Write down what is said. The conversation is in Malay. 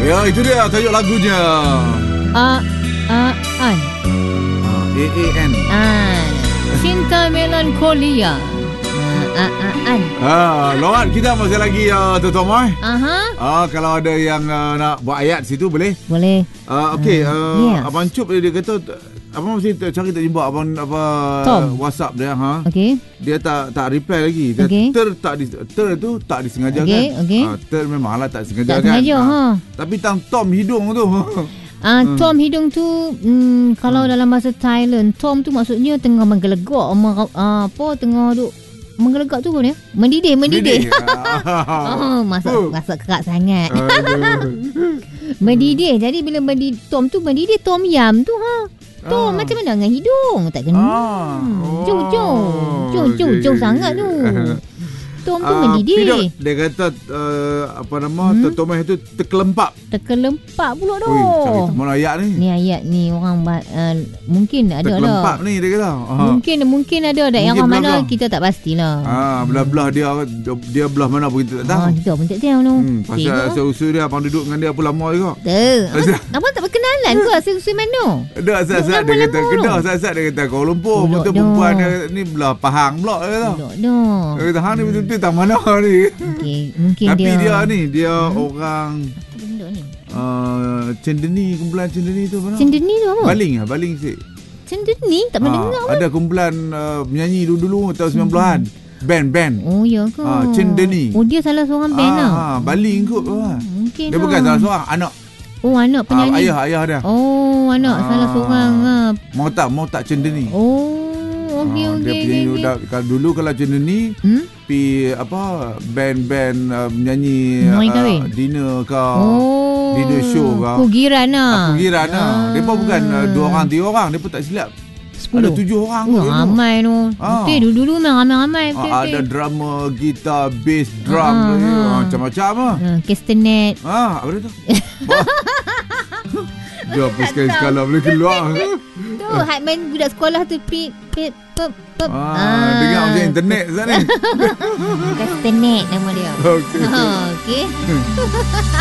Ya, itu dia tajuk lagunya. An. A-A-N. Cinta Melankolia. An. Lorat kita masih lagi Tuan Mai. Aha. Kalau ada yang nak buat ayat situ boleh. Boleh. Okey, yes. Abang Cup dia kata abang mesti cari tak jumpa abang Tom. WhatsApp dia Okey. Dia tak reply lagi. Dia Okey. ter tu tak disengaja Okey, kan. okey. Ter memanglah tak sengaja Tak kan. sengaja, Tapi tang Tom hidung tu. Tom hidung tu kalau dalam bahasa Thailand, Tom tu maksudnya tengah menggelegak, tengah duk menggelegak tu pun ya. Mendidih. Masak kerak sangat. Mendidih. Jadi bila Tom tu mendidih, Tom yam tu Tom macam mana dengan hidung? Tak kena. Jauh sangat tu. Tom tu mendidih. Dia kata Tom itu terkelempak pula dah. Oi, mana ayat ni? Ni ayat ni orang mungkin ada terkelempak lah. ni dia kata. Mungkin ada yang orang mana kita tak pastilah. Belah-belah dia belah mana pun kita tak tahu. Kita pun tak tahu tu. Pasal asal-usul dia abang duduk dengan dia pun lama juga. Abang tak berkenalan ke asal-usul mana? Ada asal-asal dia kata Kedah, asal-asal dia kata Kuala Lumpur. Betul perempuan dia ni belah Pahang pula dia kata. Dia kata hang ni betul-betul tak mana ni. Mungkin tapi dia dia orang Cendeni, kumpulan Cendeni tu mana? Cendeni tu apa? Baling sikit. Cendeni tak pernah dengar pun. Ada kumpulan menyanyi dulu tahun 90-an. Band. Oh ya ke? Cendeni. Oh dia salah seorang band lah. Baling kot. Mungkin dia bukan salah seorang, anak. Oh anak penyanyi. Ayah dia. Oh anak salah seorang. Mau tak Cendeni. Oh okey. Kalau dulu kalau Cendeni pi band menyanyi dinner ke dinner show ke Kugiran lah. Depa bukan 2 orang 3 orang, depa tak silap 10. Ada 7 orang kot. Ramai tu. Betul dulu memang ramai. Ada drama, gitar, bass, drum, macam-macam lah. Castanet. Apa dia tu? Dia apa sekali-sekala boleh keluar. Tu main budak sekolah tu dengar macam internet Zat ni. Castanet nama dia. Okey.